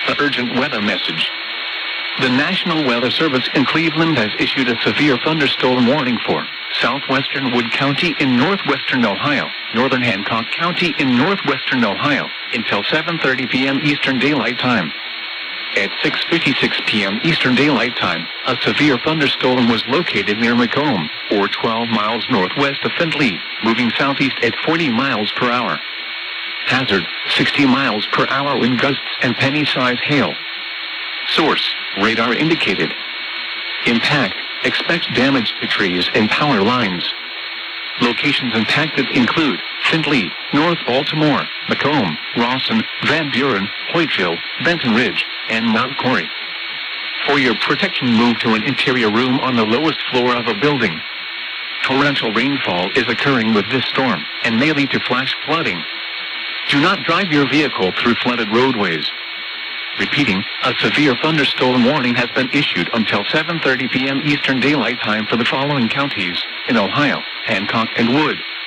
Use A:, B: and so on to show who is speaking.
A: The urgent weather message. The National Weather Service in Cleveland has issued a severe thunderstorm warning for southwestern Wood County in northwestern Ohio, northern Hancock County in northwestern Ohio, until 7:30 p.m. Eastern Daylight Time. At 6:56 p.m. Eastern Daylight Time, a severe thunderstorm was located near Macomb, or 12 miles northwest of Findlay, moving southeast at 40 miles per hour. Hazard, 60 miles per hour wind gusts and penny-size hail. Source, radar indicated. Impact, expect damage to trees and power lines. Locations impacted include Findlay, North Baltimore, Macomb, Rawson, Van Buren, Hoytville, Benton Ridge, and Mount Corey. For your protection, move to an interior room on the lowest floor of a building. Torrential rainfall is occurring with this storm and may lead to flash flooding. Do not drive your vehicle through flooded roadways. Repeating, a severe thunderstorm warning has been issued until 7:30 p.m. Eastern Daylight Time for the following counties in Ohio: Hancock and Wood,